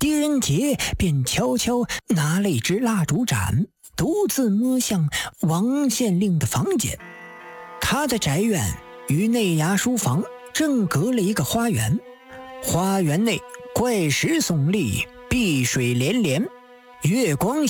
狄仁杰便悄悄拿了一支蜡烛盏，独自摸向王县令的房间。他在宅院与内衙书房正隔了一个花园，花园内怪石耸立，碧水连连，月光